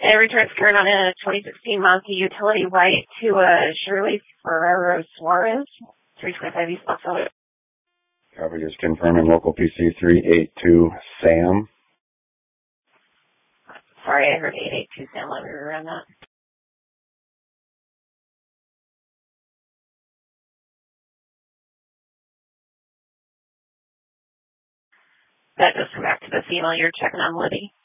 It returns current on a 2016 Mazda Utility White to Shirley Ferrero Suarez, 325 East Buffalo. Copy, just confirming local PC 382 Sam. Sorry, I heard 882 Sam. Let me rerun that. That just come back to this email you're checking on, Liddy.